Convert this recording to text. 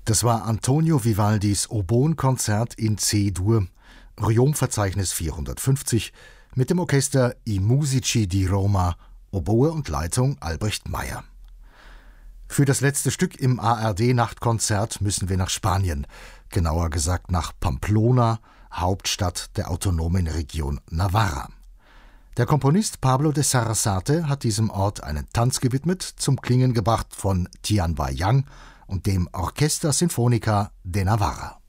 Das war Antonio Vivaldis Oboenkonzert in C-Dur, Riom-Verzeichnis 450, mit dem Orchester I Musici di Roma, Oboe und Leitung Albrecht Meyer. Für das letzte Stück im ARD-Nachtkonzert müssen wir nach Spanien, genauer gesagt nach Pamplona, Hauptstadt der autonomen Region Navarra. Der Komponist Pablo de Sarasate hat diesem Ort einen Tanz gewidmet, zum Klingen gebracht von Tian Wai Yang und dem Orchestra Sinfónica de Navarra.